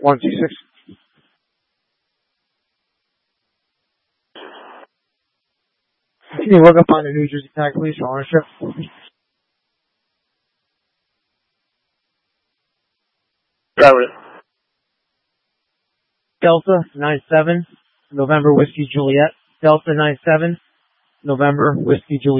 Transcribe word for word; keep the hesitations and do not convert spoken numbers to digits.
one two six. Can you look up on the New Jersey Tag Police for ownership? Got it. Delta nine seven, November Whiskey Juliet. Delta nine seven, November Whiskey Juliet.